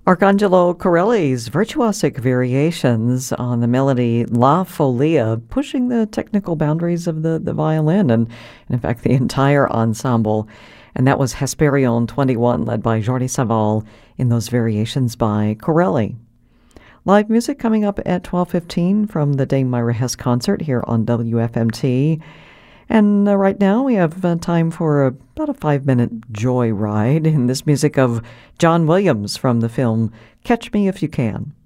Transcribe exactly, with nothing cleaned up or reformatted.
Arcangelo Corelli's virtuosic variations on the melody La Folia, pushing the technical boundaries of the, the violin and, and, in fact, the entire ensemble. And that was Hesperion twenty-one, led by Jordi Savall in those variations by Corelli. Live music coming up at twelve fifteen from the Dame Myra Hess concert here on W F M T. And uh, right now we have uh, time for a, about a five-minute joy ride in this music of John Williams from the film Catch Me If You Can.